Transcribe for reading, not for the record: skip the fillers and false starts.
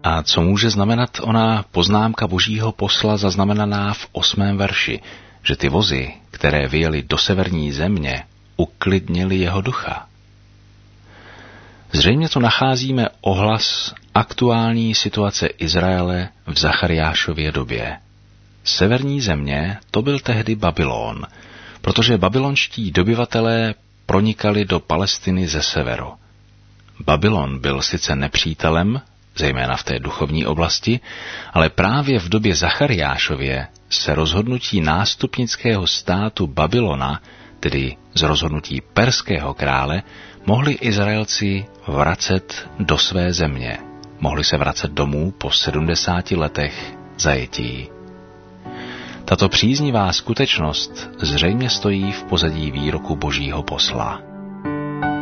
A co může znamenat ona poznámka Božího posla zaznamenaná v 8. verši, že ty vozy, které vyjeli do severní země, uklidnili jeho ducha? Zřejmě tu nacházíme ohlas aktuální situace Izraele v Zachariášově době. Severní země to byl tehdy Babylon, protože babylonští dobyvatelé pronikali do Palestiny ze severu. Babylon byl sice nepřítelem, zejména v té duchovní oblasti, ale právě v době Zachariášově se rozhodnutí nástupnického státu Babylona, tedy z rozhodnutí perského krále, mohli Izraelci vracet do své země. Mohli se vracet domů po 70 letech zajetí. Tato příznivá skutečnost zřejmě stojí v pozadí výroku Božího posla.